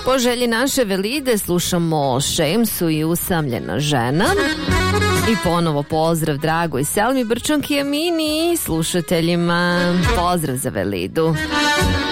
Po želji naše Velide slušamo Šemsu i Usamljena žena. I ponovo pozdrav dragoj Selmi Brčanki Amini i slušateljima. Pozdrav za Velidu.